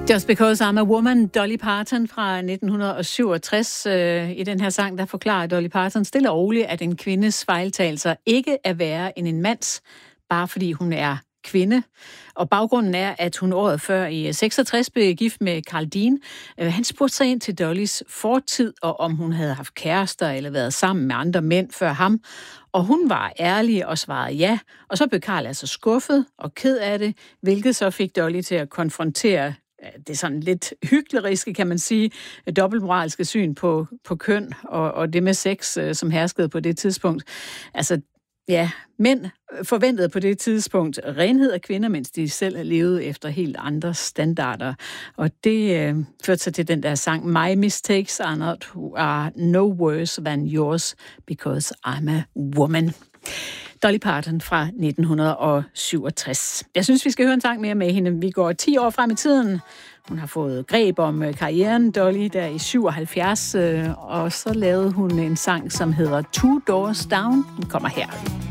Just Because I'm a Woman, Dolly Parton fra 1967. I den her sang, der forklarer Dolly Parton stille og roligt, at en kvindes fejltagelser ikke er værre end en mands, bare fordi hun er kvinde. Og baggrunden er, at hun året før i 66 blev gift med Carl Dean. Han spurgte sig ind til Dollys fortid, og om hun havde haft kærester eller været sammen med andre mænd før ham. Og hun var ærlig og svarede ja. Og så blev Carl altså skuffet og ked af det, hvilket så fik Dolly til at konfrontere det er sådan lidt hykleriske, kan man sige, dobbeltmoralske syn på køn og det med sex, som herskede på det tidspunkt. Altså, ja, mænd forventede på det tidspunkt renhed af kvinder, mens de selv levede efter helt andre standarder. Og det førte sig til den der sang, My mistakes are no worse than yours, because I'm a woman. Dolly Parton fra 1967. Jeg synes, vi skal høre en sang mere med hende. Vi går 10 år frem i tiden. Hun har fået greb om karrieren, Dolly, der i 77, og så lavede hun en sang, som hedder Two Doors Down. Den kommer her.